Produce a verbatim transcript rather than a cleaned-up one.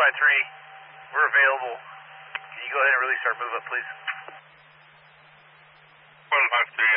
five three, we're available. Can you go ahead and release our move up, please? one five three,